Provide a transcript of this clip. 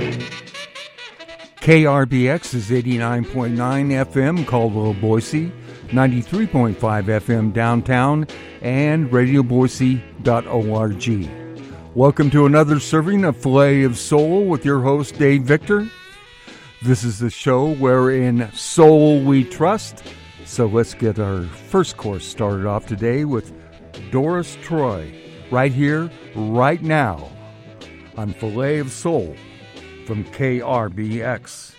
KRBX is 89.9 FM Caldwell, Boise, 93.5 FM downtown, and radioboise.org. Welcome to another serving of Filet of Soul with your host, Dave Victor. This is the show where in soul we trust. So let's get our first course started off today with Doris Troy, right here, right now, on Filet of Soul from KRBX.